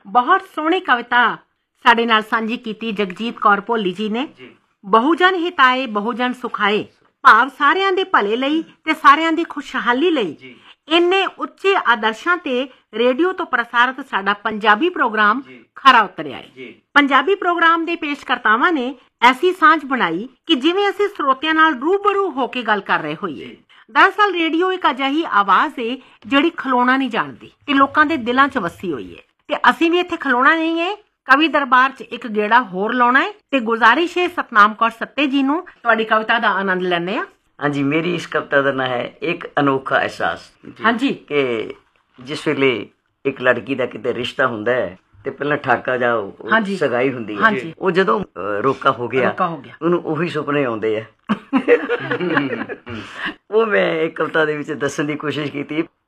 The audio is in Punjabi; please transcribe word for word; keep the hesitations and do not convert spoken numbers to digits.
ਬਹੁਤ ਸੋਹਣੀ ਕਵਿਤਾ ਸਾਡੇ ਨਾਲ ਸਾਂਝੀ ਕੀਤੀ ਜਗਜੀਤ ਕੌਰ ਭੋਲੀ ਜੀ ਨੇ। ਬਹੁਜਨ ਹਿਤਾਏ ਬਹੁਜਨ ਸੁਖਾਏ, ਭਾਵ ਸਾਰਿਆਂ ਦੇ ਭਲੇ ਲਈ ਤੇ ਸਾਰਿਆਂ ਦੀ ਖੁਸ਼ਹਾਲੀ ਲਈ ਇੰਨੇ ਉੱਚੇ ਆਦਰਸ਼ਾਂ ਤੇ ਰੇਡੀਓ ਤੋਂ ਪ੍ਰਸਾਰਿਤ ਸਾਡਾ ਪੰਜਾਬੀ ਪ੍ਰੋਗਰਾਮ ਖਰਾ ਉਤਰਿਆ ਹੈ। ਪੰਜਾਬੀ ਪ੍ਰੋਗਰਾਮ ਦੇ ਪੇਸ਼ਕਰਤਾਵਾਂ ਨੇ ਐਸੀ ਸਾਂਝ ਬਣਾਈ ਕਿ ਜਿਵੇਂ ਅਸੀਂ ਸਰੋਤਿਆਂ ਨਾਲ ਰੂਬਰੂ ਹੋ ਕੇ ਗੱਲ ਕਰ ਰਹੇ ਹੋਈਏ। ਦਰਅਸਲ ਰੇਡੀਓ ਇੱਕ ਅਜਿਹੀ ਆਵਾਜ਼ ਹੈ ਜਿਹੜੀ ਖਲੋਣਾ ਨਹੀਂ ਜਾਣਦੀ ਤੇ ਲੋਕਾਂ ਦੇ ਦਿਲਾਂ 'ਚ ਵਸੀ ਹੋਈ ਹੈ। ਤੇ ਅਸੀਂ ਵੀ ਇੱਥੇ ਖਲੋਣਾ ਨਹੀਂ ਹੈ, ਕਵੀ ਦਰਬਾਰ 'ਚ ਇੱਕ ਗੇੜਾ ਹੋਰ ਲਾਉਣਾ ਹੈ ਤੇ ਗੁਜ਼ਾਰਿਸ਼ ਹੈ ਸਤਨਾਮ ਕੌਰ ਸੱਤੇ ਜੀ ਨੂੰ ਤੁਹਾਡੀ ਕਵਿਤਾ ਦਾ ਆਨੰਦ ਲੈਣੇ ਆ। हाँ जी, मेरी इस कविता का नाम है एक अनोखा एहसास। हाँ जी, कि जिस वेले एक लड़की का किते रिश्ता हुंदा है ते पहला ठाका जा हाँ जी, सगाई हुंदी है। हाँ जी, वो जदों रोका हो गया रोका हो गया उन्होंने ਉਹੀ ਸੁਪਨੇ ਆਉਂਦੇ ਆ। ਉਹ ਮੈਂ ਇੱਕ ਕਵਿਤਾ ਦੇ ਵਿੱਚ ਦੱਸਣ ਦੀ ਕੋਸ਼ਿਸ਼ ਕੀਤੀ।